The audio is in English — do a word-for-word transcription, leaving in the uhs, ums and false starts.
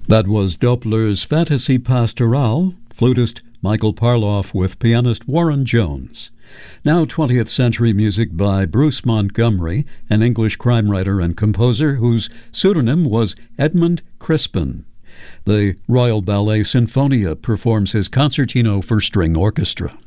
That was Doppler's Fantasy Pastorale, flutist Michael Parloff with pianist Warren Jones. Now twentieth century music by Bruce Montgomery, an English crime writer and composer whose pseudonym was Edmund Crispin. The Royal Ballet Sinfonia performs his Concertino for String Orchestra.